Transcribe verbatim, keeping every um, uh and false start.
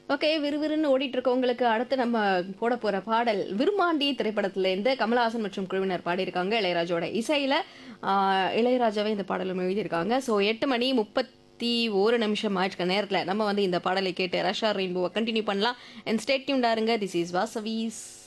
Okay. விறுவிறுன்னு ஓடிட்டு இருக்கவங்களுக்கு அடுத்து நம்ம போட போற பாடல் விருமாண்டி திரைப்படத்துல இருந்து கமலஹாசன் மற்றும் குழுவினர் பாடியிருக்காங்க. இளையராஜாவோட இசையில ஆ, இளையராஜாவே இந்த பாடலும் எழுதியிருக்காங்க. ஸோ எட்டு மணி முப்பத்தி ஒரு நிமிஷம் ஆயிடுச்சுக்க நேரத்துல நம்ம வந்து இந்த பாடலை கேட்டு ரஷா ரெயின்போவை கண்டினியூ பண்ணலாம். அண்ட் ஸ்டே டியூன்டா இருங்க. This is Vasavi's